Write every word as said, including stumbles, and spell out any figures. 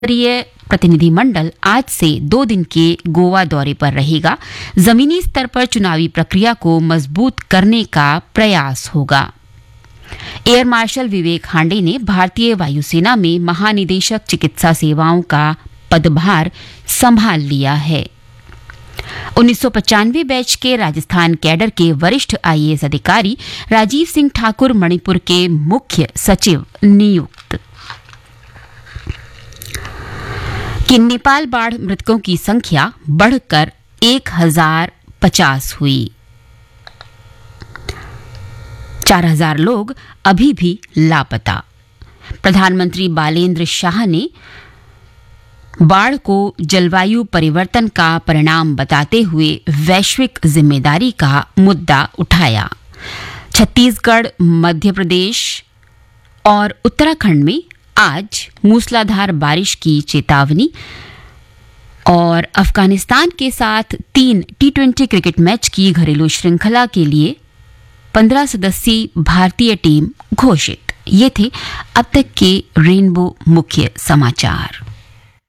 स्तरीय प्रतिनिधिमंडल आज से दो दिन के गोवा दौरे पर रहेगा। जमीनी स्तर पर चुनावी प्रक्रिया को मजबूत करने का प्रयास होगा। एयर मार्शल विवेक हांडे ने भारतीय वायुसेना में महानिदेशक चिकित्सा सेवाओं का पदभार संभाल लिया है। उन्नीस सौ पचानवे बैच के राजस्थान कैडर के वरिष्ठ आईएएस अधिकारी राजीव सिंह ठाकुर मणिपुर के मुख्य सचिव नियुक्त। कि नेपाल बाढ़ मृतकों की संख्या बढ़कर एक हजार पचास हुई। चार हजार लोग अभी भी लापता। प्रधानमंत्री बालेंद्र शाह ने बाढ़ को जलवायु परिवर्तन का परिणाम बताते हुए वैश्विक जिम्मेदारी का मुद्दा उठाया। छत्तीसगढ़, मध्य प्रदेश और उत्तराखंड में आज मूसलाधार बारिश की चेतावनी। और अफगानिस्तान के साथ तीन टी ट्वेंटी क्रिकेट मैच की घरेलू श्रृंखला के लिए पंद्रह सदस्यीय भारतीय टीम घोषित। ये थे अब तक के रेनबो मुख्य समाचार।